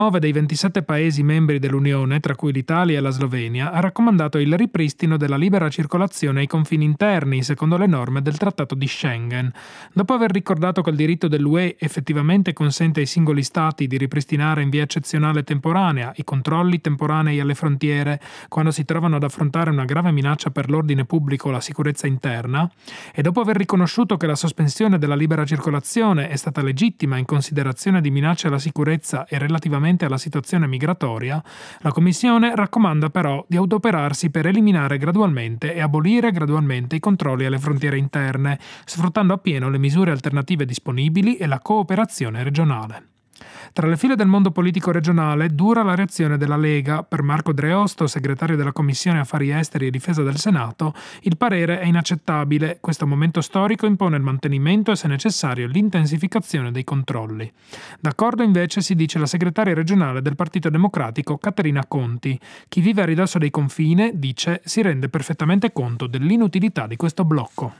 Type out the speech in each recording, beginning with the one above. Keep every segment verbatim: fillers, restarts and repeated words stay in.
nove dei ventisette paesi membri dell'Unione, tra cui l'Italia e la Slovenia, ha raccomandato il ripristino della libera circolazione ai confini interni, secondo le norme del Trattato di Schengen. Dopo aver ricordato che il diritto dell'U E effettivamente consente ai singoli Stati di ripristinare in via eccezionale e temporanea i controlli temporanei alle frontiere quando si trovano ad affrontare una grave minaccia per l'ordine pubblico o la sicurezza interna, e dopo aver riconosciuto che la sospensione della libera circolazione è stata legittima in considerazione di minacce alla sicurezza e relativamente alla situazione migratoria, la Commissione raccomanda però di adoperarsi per eliminare gradualmente e abolire gradualmente i controlli alle frontiere interne, sfruttando appieno le misure alternative disponibili e la cooperazione regionale. Tra le file del mondo politico regionale dura la reazione della Lega. Per Marco Dreosto, segretario della Commissione Affari Esteri e Difesa del Senato, il parere è inaccettabile. Questo momento storico impone il mantenimento e, se necessario, l'intensificazione dei controlli. D'accordo invece si dice la segretaria regionale del Partito Democratico Caterina Conti. Chi vive a ridosso dei confini, dice, si rende perfettamente conto dell'inutilità di questo blocco.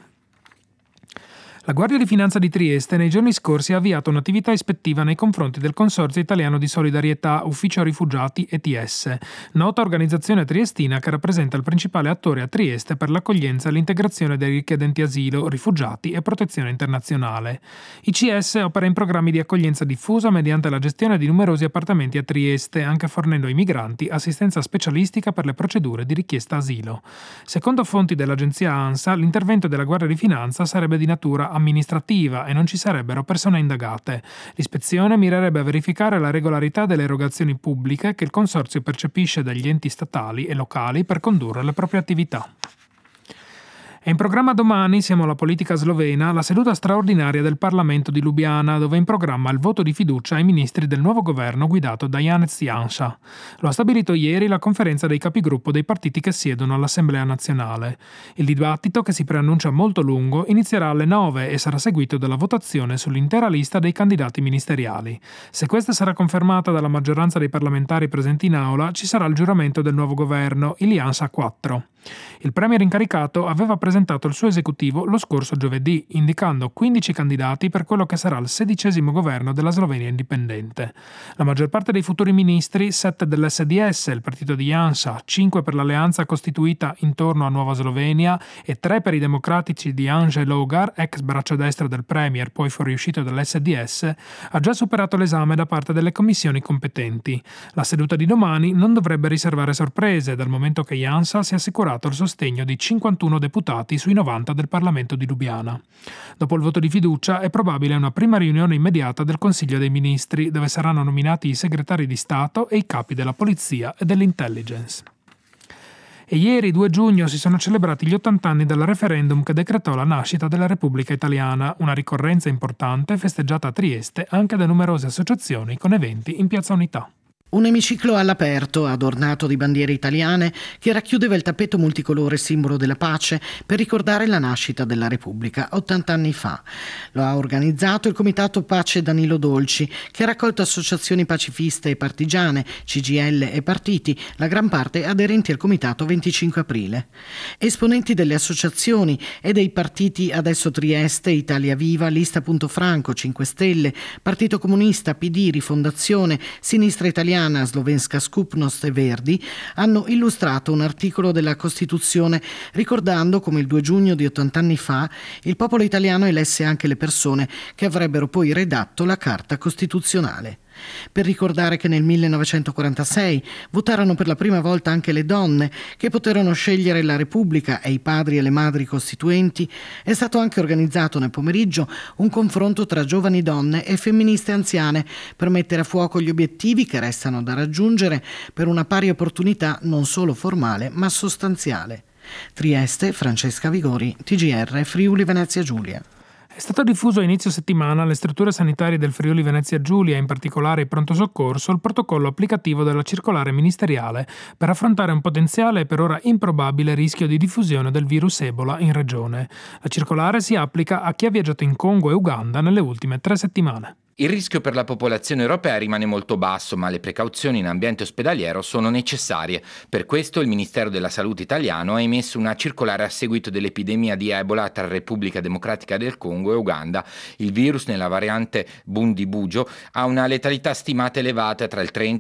La Guardia di Finanza di Trieste nei giorni scorsi ha avviato un'attività ispettiva nei confronti del Consorzio Italiano di Solidarietà Ufficio Rifugiati E T S, nota organizzazione triestina che rappresenta il principale attore a Trieste per l'accoglienza e l'integrazione dei richiedenti asilo, rifugiati e protezione internazionale. I C S opera in programmi di accoglienza diffusa mediante la gestione di numerosi appartamenti a Trieste, anche fornendo ai migranti assistenza specialistica per le procedure di richiesta asilo. Secondo fonti dell'agenzia ANSA, l'intervento della Guardia di Finanza sarebbe di natura amministrativa e non ci sarebbero persone indagate. L'ispezione mirerebbe a verificare la regolarità delle erogazioni pubbliche che il Consorzio percepisce dagli enti statali e locali per condurre le proprie attività. È in programma domani, siamo alla politica slovena, la seduta straordinaria del Parlamento di Lubiana, dove è in programma il voto di fiducia ai ministri del nuovo governo guidato da Janez Janša. Lo ha stabilito ieri la conferenza dei capigruppo dei partiti che siedono all'Assemblea nazionale. Il dibattito, che si preannuncia molto lungo, inizierà alle nove e sarà seguito dalla votazione sull'intera lista dei candidati ministeriali. Se questa sarà confermata dalla maggioranza dei parlamentari presenti in aula, ci sarà il giuramento del nuovo governo, il Janša quattro. Il premier incaricato aveva presentato il suo esecutivo lo scorso giovedì, indicando quindici candidati per quello che sarà il sedicesimo governo della Slovenia indipendente. La maggior parte dei futuri ministri, sette dell'S D S, il partito di Janša, cinque per l'alleanza costituita intorno a Nuova Slovenia e tre per i democratici di Anže Logar, ex braccio destro del premier, poi fuoriuscito dall'S D S, ha già superato l'esame da parte delle commissioni competenti. La seduta di domani non dovrebbe riservare sorprese, dal momento che Janša si è assicurato il sostegno di cinquantuno deputati sui novanta del Parlamento di Lubiana. Dopo il voto di fiducia è probabile una prima riunione immediata del Consiglio dei Ministri, dove saranno nominati i segretari di Stato e i capi della Polizia e dell'Intelligence. E ieri, due giugno, si sono celebrati gli ottanta anni del referendum che decretò la nascita della Repubblica Italiana, una ricorrenza importante festeggiata a Trieste anche da numerose associazioni con eventi in Piazza Unità. Un emiciclo all'aperto, adornato di bandiere italiane, che racchiudeva il tappeto multicolore simbolo della pace per ricordare la nascita della Repubblica ottanta anni fa. Lo ha organizzato il Comitato Pace Danilo Dolci, che ha raccolto associazioni pacifiste e partigiane, C G I L e partiti, la gran parte aderenti al Comitato venticinque aprile. Esponenti delle associazioni e dei partiti Adesso Trieste, Italia Viva, Lista Punto Franco, cinque Stelle, Partito Comunista, P D, Rifondazione, Sinistra Italiana, Slovenska Skupnost e Verdi hanno illustrato un articolo della Costituzione ricordando come il due giugno di ottanta anni fa il popolo italiano elesse anche le persone che avrebbero poi redatto la Carta Costituzionale. Per ricordare che nel millenovecentoquarantasei votarono per la prima volta anche le donne, che poterono scegliere la Repubblica e i padri e le madri costituenti, è stato anche organizzato nel pomeriggio un confronto tra giovani donne e femministe anziane per mettere a fuoco gli obiettivi che restano da raggiungere per una pari opportunità non solo formale ma sostanziale. Trieste, Francesca Vigori, T G R, Friuli Venezia Giulia. È stato diffuso a inizio settimana alle strutture sanitarie del Friuli Venezia Giulia, in particolare il pronto soccorso, il protocollo applicativo della circolare ministeriale per affrontare un potenziale e per ora improbabile rischio di diffusione del virus Ebola in regione. La circolare si applica a chi ha viaggiato in Congo e Uganda nelle ultime tre settimane. Il rischio per la popolazione europea rimane molto basso, ma le precauzioni in ambiente ospedaliero sono necessarie. Per questo il Ministero della Salute italiano ha emesso una circolare a seguito dell'epidemia di Ebola tra Repubblica Democratica del Congo e Uganda. Il virus nella variante Bundibugyo ha una letalità stimata elevata tra il trenta